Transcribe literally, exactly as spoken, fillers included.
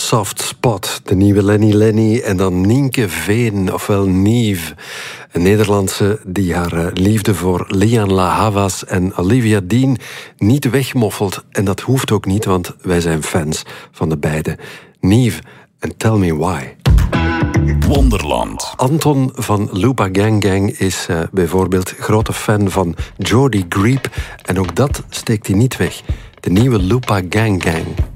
Soft Spot, de nieuwe Lenny Lenny en dan Nienke Veen, ofwel Nieve. Een Nederlandse die haar liefde voor Lian La Havas en Olivia Dean niet wegmoffelt. En dat hoeft ook niet, want wij zijn fans van de beide. Nieve en Tell Me Why. Wonderland. Anton van Lupa Gang Gang is uh, bijvoorbeeld grote fan van Jordy Griep. En ook dat steekt hij niet weg. De nieuwe Lupa Gang Gang.